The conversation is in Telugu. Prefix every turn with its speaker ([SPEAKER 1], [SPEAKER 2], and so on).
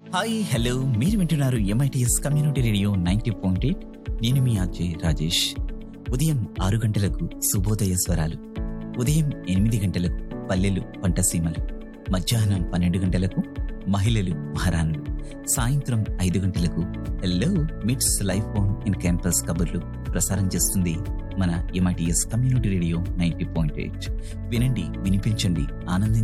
[SPEAKER 1] హాయ్ హలో మీరు వింటున్నారు ఎంఐటిఎస్ కమ్యూనిటీ రేడియో 90.8. నేను మీ అజయ్ రాజేష్. ఉదయం 6 గంటలకు శుభోదయ స్వరాలు, ఉదయం 8 గంటలకు పల్లెలు పంటసీమలు, మధ్యాహ్నం 12 గంటలకు మహిళలు మహారాణులు, సాయంత్రం 5 గంటలకు హలో మిట్స్ లైఫ్ ఆన్ ఇన్ క్యాంపస్ కబుర్లు ప్రసారం చేస్తుంది మన ఎంఐటిఎస్ కమ్యూనిటీ రేడియో 90.8. వినండి, వినిపించండి, ఆనందించండి.